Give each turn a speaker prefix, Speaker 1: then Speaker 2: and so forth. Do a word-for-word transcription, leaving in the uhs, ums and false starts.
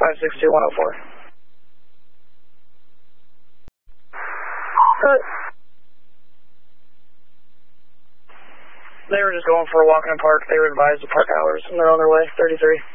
Speaker 1: five six two one oh four.
Speaker 2: Good.
Speaker 1: They were just going for a walk in the park. They were advised to park hours, and they're on their way, thirty-three.